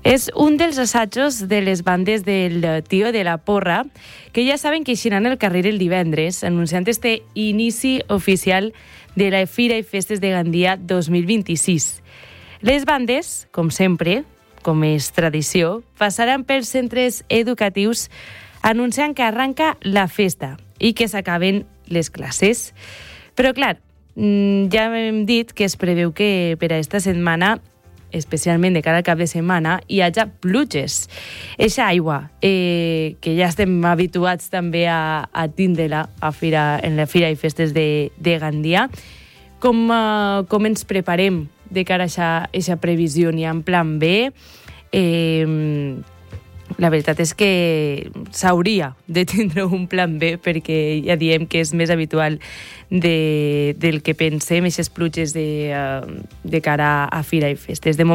És un dels assajos de les bandes del Tio de la Porra, que ja saben que eixiran al carrer el divendres, anunciant este inici oficial de la Fira i Festes de Gandia 2026. Les bandes, com sempre, com és tradició, passaran pels centres educatius anunciant que arranca la festa i que s'acaben les classes. Però, clar, ja hem dit que es preveu que per a esta setmana, especialment de cara al cap de setmana, hi hagi pluges. Eixa aigua, que ja estem habituats també a tindre-la en la Fira i Festes de Gandia. Com ens preparem de cara a aquesta previsió? N'hi ha en plan B? La veritat és que s'hauria de tindre un plan B, perquè ja diem que és més habitual del que pensem, aquestes pluges de cara a Fira i Festes. De moment